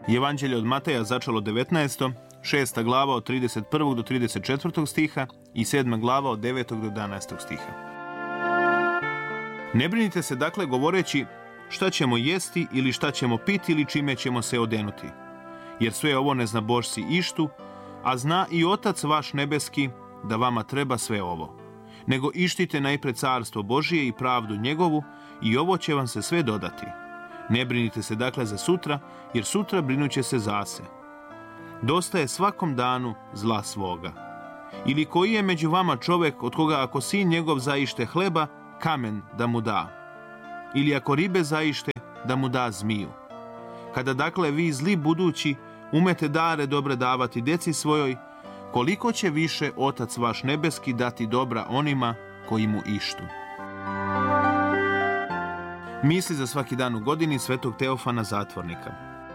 Evanđelje od Mateja začelo 19. 6. glava od 31. do 34. stiha i 7. glava od 9. do 11. stiha. Ne brinite se dakle govoreći šta ćemo jesti ili šta ćemo piti ili čime ćemo se odenuti. Jer sve ovo ne zna Božci ištu, a zna i Otac vaš nebeski da vama treba sve ovo. Nego ištite najpred carstvo Božije i pravdu njegovu i ovo će vam se sve dodati. Ne brinite se dakle za sutra, jer sutra brinuće se zase. Dosta je svakom danu zla svoga. Ili koji je među vama čovek od koga ako sin njegov zaište hleba, kamen da mu da? Ili ako ribe zaište, da mu da zmiju? Kada dakle vi zli budući umete dare dobre davati deci svojoj, koliko će više Otac vaš nebeski dati dobra onima koji mu ištu. Misli za svaki dan u godini svetog Teofana Zatvornika.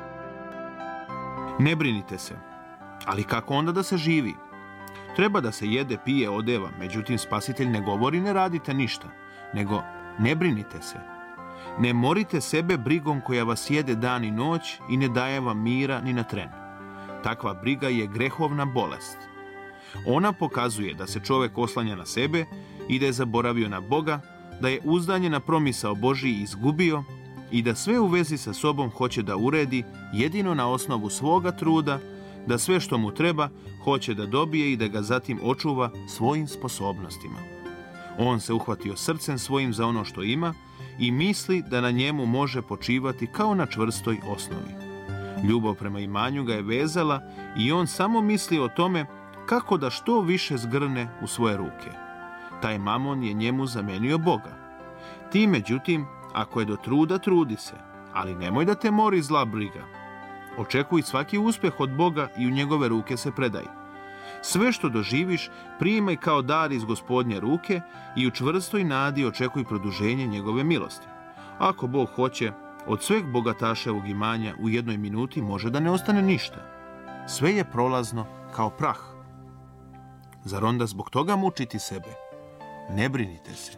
Ne brinite se, ali kako onda da se živi? Treba da se jede, pije, odeva, međutim Spasitelj ne govori ne radite ništa, nego ne brinite se. Ne morite sebe brigom koja vas jede dan i noć i ne daje vam mira ni na tren. Takva briga je grehovna bolest. Ona pokazuje da se čovek oslanja na sebe i da je zaboravio na Boga, da je uzdanje na promisao Božiji izgubio i da sve u vezi sa sobom hoće da uredi jedino na osnovu svoga truda, da sve što mu treba hoće da dobije i da ga zatim očuva svojim sposobnostima. On se uhvatio srcem svojim za ono što ima i misli da na njemu može počivati kao na čvrstoj osnovi. Ljubav prema imanju ga je vezala i on samo misli o tome kako da što više zgrne u svoje ruke. Taj mamon je njemu zamenio Boga. Ti, međutim, ako je do truda, trudi se, ali nemoj da te mori zla briga. Očekuj svaki uspeh od Boga i u njegove ruke se predaj. Sve što doživiš, primaj kao dar iz Gospodnje ruke i u čvrstoj nadi očekuj produženje njegove milosti. Ako Bog hoće, od sveg bogataševog imanja u jednoj minuti može da ne ostane ništa. Sve je prolazno kao prah. Zar onda zbog toga mučiti sebe? Ne brinite se.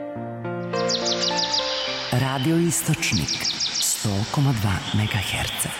Radio Istočnik 100,2 MHz.